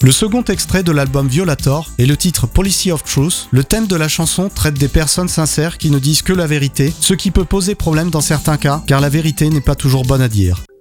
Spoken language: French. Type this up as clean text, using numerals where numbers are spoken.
Le second extrait de l'album Violator est le titre Policy of Truth. Le thème de la chanson traite des personnes sincères qui ne disent que la vérité, ce qui peut poser problème dans certains cas, car la vérité n'est pas toujours bonne à dire.